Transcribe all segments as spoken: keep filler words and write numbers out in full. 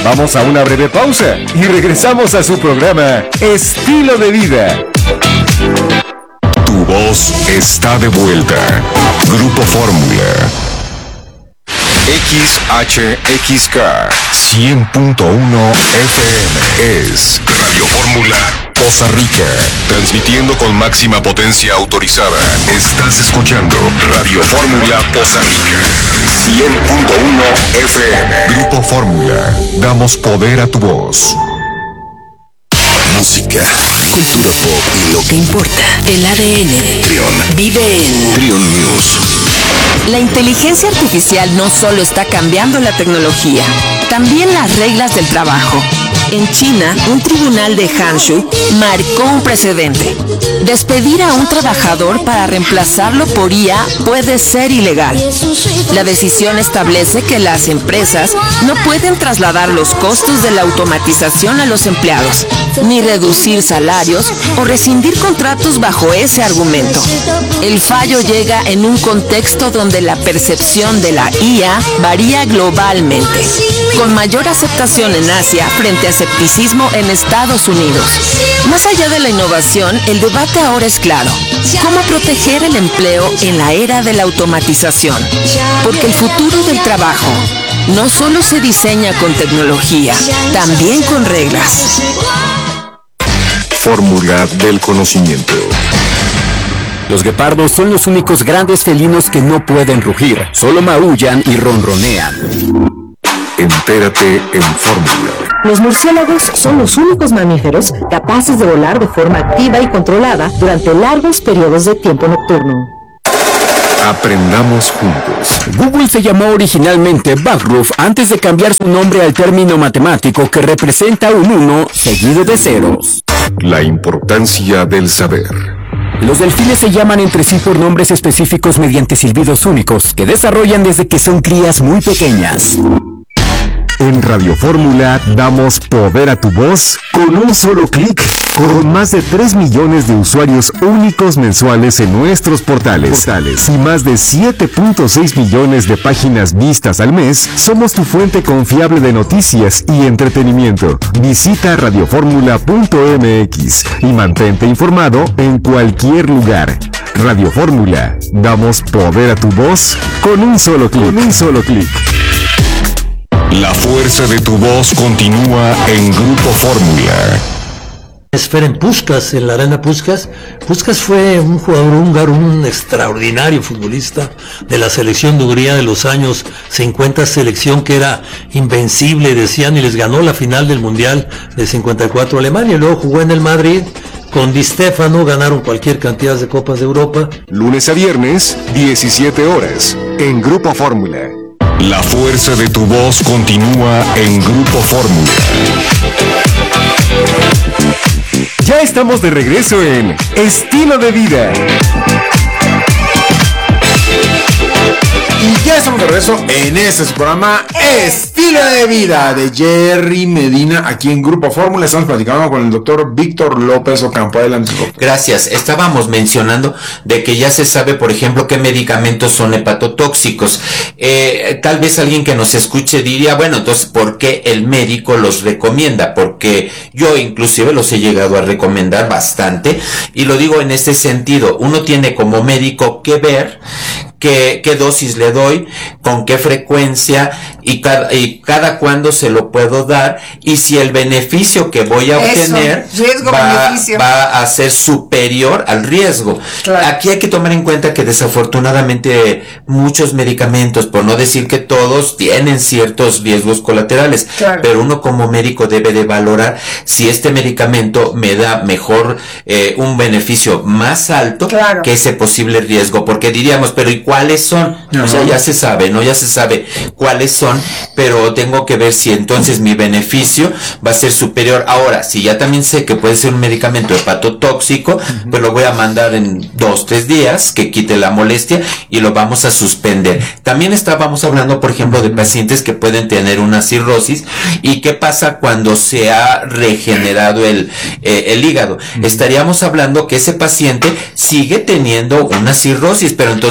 Vamos a una breve pausa y regresamos a su programa Estilo de Vida. Tu voz está de vuelta. Grupo Fórmula. X H X K cien punto uno F M es Radio Fórmula Poza Rica, transmitiendo con máxima potencia autorizada. Estás escuchando Radio Fórmula Poza Rica cien punto uno F M. Grupo Fórmula, damos poder a tu voz. Música, cultura pop y lo que importa. El A D N Trion vive en Trion News. La inteligencia artificial no solo está cambiando la tecnología, también las reglas del trabajo. En China, un tribunal de Hangzhou marcó un precedente. Despedir a un trabajador para reemplazarlo por I A puede ser ilegal. La decisión establece que las empresas no pueden trasladar los costos de la automatización a los empleados, ni reducir salarios o rescindir contratos bajo ese argumento. El fallo llega en un contexto donde la percepción de la I A varía globalmente, con mayor aceptación en Asia frente a escepticismo en Estados Unidos. Más allá de la innovación, el debate ahora es claro: ¿cómo proteger el empleo en la era de la automatización? Porque el futuro del trabajo no solo se diseña con tecnología, también con reglas. Fórmula del conocimiento. Los guepardos son los únicos grandes felinos que no pueden rugir, solo maullan y ronronean. Entérate en Fórmula. Los murciélagos son los únicos mamíferos capaces de volar de forma activa y controlada durante largos periodos de tiempo nocturno. Aprendamos juntos. Google se llamó originalmente Backroof antes de cambiar su nombre al término matemático que representa un uno seguido de ceros. La importancia del saber. Los delfines se llaman entre sí por nombres específicos mediante silbidos únicos que desarrollan desde que son crías muy pequeñas. En Radio Fórmula damos poder a tu voz con un solo clic. Con más de tres millones de usuarios únicos mensuales en nuestros portales, portales y más de siete punto seis millones de páginas vistas al mes, somos tu fuente confiable de noticias y entretenimiento. Visita radioformula punto m x y mantente informado en cualquier lugar. Radio Fórmula, damos poder a tu voz con un solo clic. Con un solo clic. La fuerza de tu voz continúa en Grupo Fórmula. Esfera en Puskás, en la arena Puskás. Puskás fue un jugador húngaro, un extraordinario futbolista de la selección de Hungría de los años cincuenta, selección que era invencible, decían, y les ganó la final del Mundial de cincuenta y cuatro a Alemania. Y luego jugó en el Madrid con Di Stéfano, ganaron cualquier cantidad de Copas de Europa. Lunes a viernes, diecisiete horas, en Grupo Fórmula. La fuerza de tu voz continúa en Grupo Fórmula. Ya estamos de regreso en Estilo de Vida. Y ya estamos de regreso en este su programa Estilo de Vida de Jerry Medina, aquí en Grupo Fórmula. Estamos platicando con el doctor Víctor López Ocampo. Adelante, doctor. Gracias. Estábamos mencionando de que ya se sabe, por ejemplo, qué medicamentos son hepatotóxicos. Eh, tal vez alguien que nos escuche diría, bueno, entonces, ¿por qué el médico los recomienda? Porque yo inclusive los he llegado a recomendar bastante, y lo digo en este sentido: uno tiene como médico que ver qué, qué dosis le doy, con qué frecuencia y cada, y cada cuándo se lo puedo dar, y si el beneficio que voy a obtener Eso, riesgo, va, beneficio. va a ser superior al riesgo. Claro. Aquí hay que tomar en cuenta que desafortunadamente muchos medicamentos, por no decir que todos, tienen ciertos riesgos colaterales, claro. Pero uno como médico debe de valorar si este medicamento me da mejor, eh, un beneficio más alto, claro, que ese posible riesgo, porque diríamos, pero ¿y cuáles son? Uh-huh. O sea, ya se sabe, ¿no? Ya se sabe cuáles son, pero tengo que ver si entonces mi beneficio va a ser superior. Ahora, si ya también sé que puede ser un medicamento hepatotóxico, uh-huh, pues lo voy a mandar en dos, tres días, que quite la molestia, y lo vamos a suspender. También estábamos hablando, por ejemplo, de pacientes que pueden tener una cirrosis, y qué pasa cuando se ha regenerado el, eh, el hígado. Uh-huh. Estaríamos hablando que ese paciente sigue teniendo una cirrosis, pero entonces va a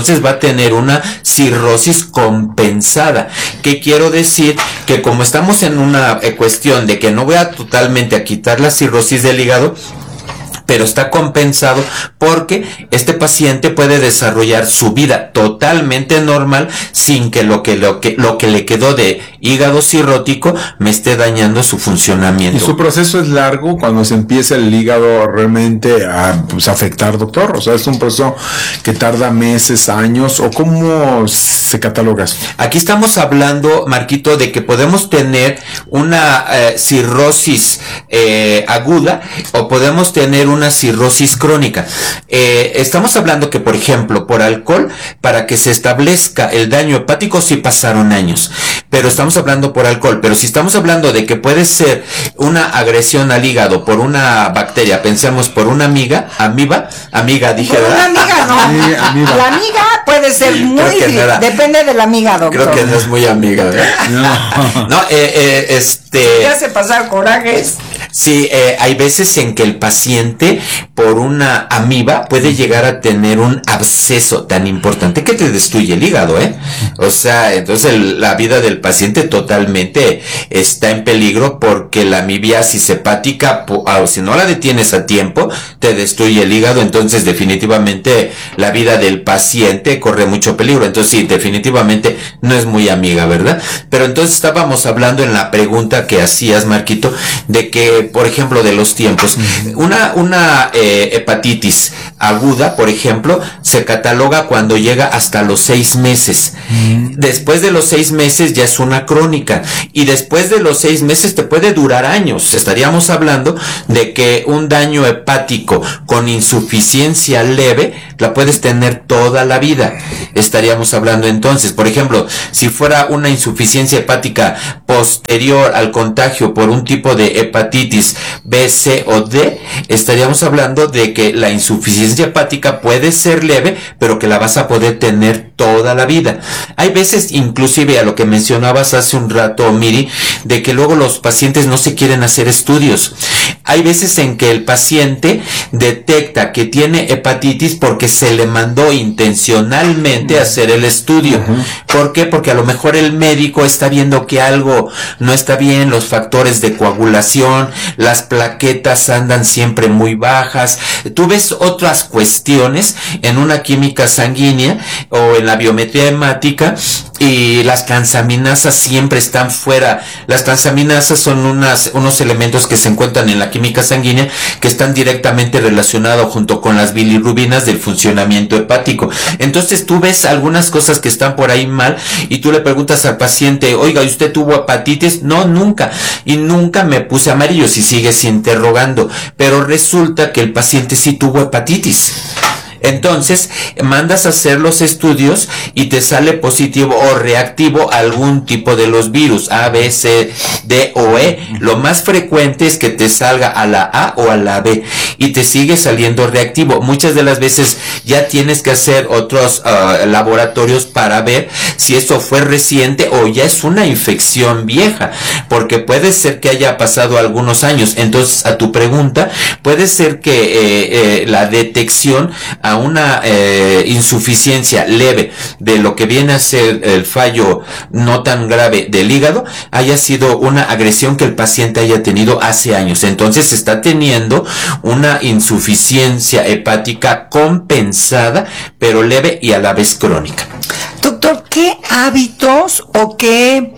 tener una cirrosis compensada. ¿Qué quiero decir? Que como estamos en una eh, cuestión de que no voy a totalmente a quitar la cirrosis del hígado, pero está compensado porque este paciente puede desarrollar su vida totalmente normal sin que lo que lo que lo que le quedó de hígado cirrótico me esté dañando su funcionamiento. ¿Y su proceso es largo cuando se empieza el hígado realmente a pues, afectar, doctor? O sea, ¿es un proceso que tarda meses, años, o cómo se cataloga eso? Aquí estamos hablando, Marquito, de que podemos tener una eh, cirrosis eh, aguda o podemos tener una cirrosis crónica. Eh, estamos hablando que, por ejemplo, por alcohol, para que se establezca el daño hepático sí pasaron años, pero estamos hablando por alcohol. Pero si estamos hablando de que puede ser una agresión al hígado por una bacteria, pensemos por una amiga, amiba, amiga, dije, por una amiga, no. Sí, amiga. La amiga puede ser muy, no depende de la amiga, doctor. Creo que no es muy amiga, ¿verdad? No, no eh, eh, este... Ya se pasar corajes. Sí, eh, hay veces en que el paciente por una amiba puede llegar a tener un absceso tan importante que te destruye el hígado, ¿eh? O sea, entonces el, la vida del paciente totalmente está en peligro porque la amibiasis hepática, o si no la detienes a tiempo, te destruye el hígado. Entonces definitivamente la vida del paciente corre mucho peligro. Entonces sí, definitivamente no es muy amiga, ¿verdad? Pero entonces estábamos hablando en la pregunta que hacías, Marquito, de que, por ejemplo, de los tiempos. Una, una eh, hepatitis aguda, por ejemplo, se cataloga cuando llega hasta los seis meses. Después de los seis meses ya es una crónica. Y después de los seis meses te puede durar años. Estaríamos hablando de que un daño hepático con insuficiencia leve la puedes tener toda la vida. Estaríamos hablando entonces, por ejemplo, si fuera una insuficiencia hepática posterior al contagio por un tipo de hepatitis B, C o D, estaríamos hablando de que la insuficiencia hepática puede ser leve, pero que la vas a poder tener toda la vida. Hay veces, inclusive a lo que mencionabas hace un rato, Miri, de que luego los pacientes no se quieren hacer estudios. Hay veces en que el paciente detecta que tiene hepatitis porque se le mandó intencionalmente a hacer el estudio. Uh-huh. ¿Por qué? Porque a lo mejor el médico está viendo que algo no está bien, los factores de coagulación, las plaquetas andan siempre muy bajas. Tú ves otras cuestiones en una química sanguínea o en la biometría hemática y las transaminasas siempre están fuera. Las transaminasas son unas, unos elementos que se encuentran en la química sanguínea que están directamente relacionados junto con las bilirrubinas del funcionamiento hepático. Entonces tú ves algunas cosas que están por ahí mal y tú le preguntas al paciente, oiga, ¿y usted tuvo hepatitis? No, nunca. Y nunca me puse amarillo, si sigues interrogando. Pero resulta que el paciente sí tuvo hepatitis. Entonces, mandas a hacer los estudios y te sale positivo o reactivo a algún tipo de los virus, A, B, C, D o E. Lo más frecuente es que te salga a la A o a la B y te sigue saliendo reactivo. Muchas de las veces ya tienes que hacer otros uh, laboratorios para ver si eso fue reciente o ya es una infección vieja, porque puede ser que haya pasado algunos años. Entonces, a tu pregunta, puede ser que eh, eh, la detección a una eh, insuficiencia leve de lo que viene a ser el fallo no tan grave del hígado haya sido una agresión que el paciente haya tenido hace años. Entonces está teniendo una insuficiencia hepática compensada, pero leve y a la vez crónica. Doctor, ¿qué hábitos o qué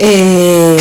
eh,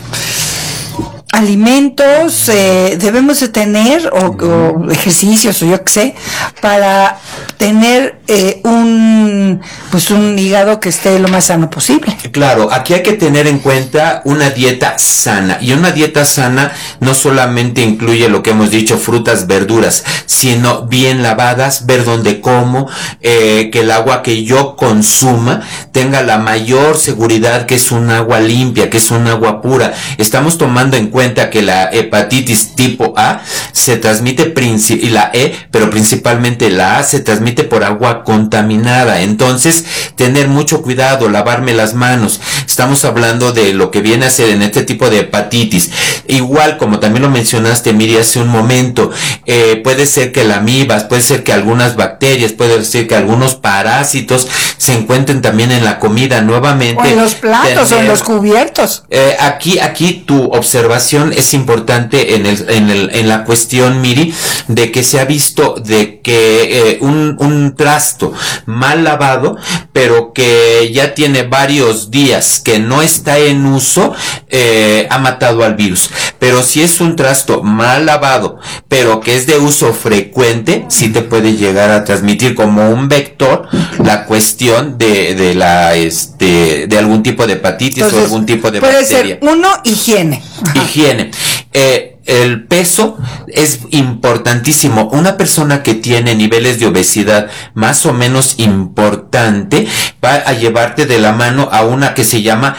alimentos eh, debemos de tener o, o ejercicios o yo qué sé para tener eh, un pues un hígado que esté lo más sano posible? Claro, aquí hay que tener en cuenta una dieta sana, y una dieta sana no solamente incluye lo que hemos dicho, frutas, verduras, sino bien lavadas, ver dónde como, eh, que el agua que yo consuma tenga la mayor seguridad que es un agua limpia, que es un agua pura. Estamos tomando en cuenta cuenta que la hepatitis tipo A se transmite princi- y la E, pero principalmente la A se transmite por agua contaminada. Entonces, tener mucho cuidado, lavarme las manos. Estamos hablando de lo que viene a ser en este tipo de hepatitis. Igual, como también lo mencionaste, Miri, hace un momento, eh, puede ser que la amibas, puede ser que algunas bacterias, puede ser que algunos parásitos se encuentren también en la comida nuevamente. O en los platos, tener, o en los cubiertos. Eh, aquí, aquí tu observación es importante en el, en el, en la cuestión, Miri, de que se ha visto de que eh, un, un trasto mal lavado, pero que ya tiene varios días que no está en uso, eh, ha matado al virus. Pero si es un trasto mal lavado, pero que es de uso frecuente, sí te puede llegar a transmitir como un vector la cuestión de, de la, este, de algún tipo de hepatitis. Entonces, o algún tipo de puede bacteria. Ser uno, higiene. Ajá. Higiene. Eh, el peso es importantísimo. Una persona que tiene niveles de obesidad más o menos importante va a llevarte de la mano a una que se llama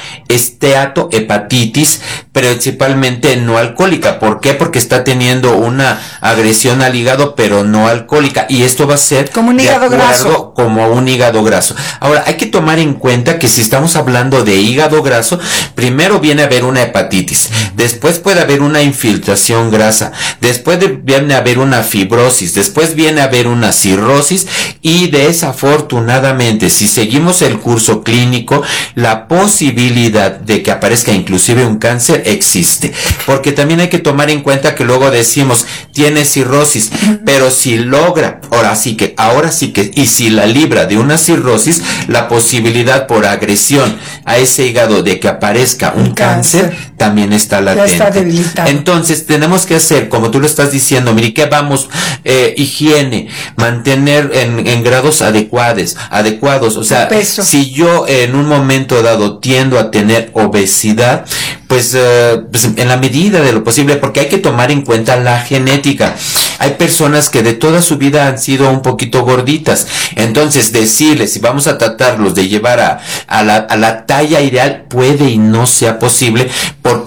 esteatohepatitis, principalmente no alcohólica. ¿Por qué? Porque está teniendo una agresión al hígado, pero no alcohólica. Y esto va a ser como un hígado graso. Como un hígado graso. Ahora, hay que tomar en cuenta que si estamos hablando de hígado graso, primero viene a haber una hepatitis, después puede haber una infiltración grasa, después de, viene a haber una fibrosis, después viene a haber una cirrosis y desafortunadamente, si seguimos el curso clínico, la posibilidad de que aparezca inclusive un cáncer existe, porque también hay que tomar en cuenta que luego decimos tiene cirrosis, pero si logra, ahora sí que, ahora sí que, y si la libra de una cirrosis, la posibilidad por agresión a ese hígado de que aparezca un cáncer, cáncer también está latente. Ya está debilitado. Entonces tenemos que hacer, como tú lo estás diciendo, Miri, que vamos, eh, higiene, mantener en, en grados adecuados, adecuados, o sea, peso. Si yo en un momento dado tiendo a tener obesidad, pues, eh, pues en la medida de lo posible, porque hay que tomar en cuenta la genética. Hay personas que de toda su vida han sido un poquito gorditas, entonces decirles si vamos a tratarlos de llevar a, a, la, a la talla ideal puede y no sea posible, porque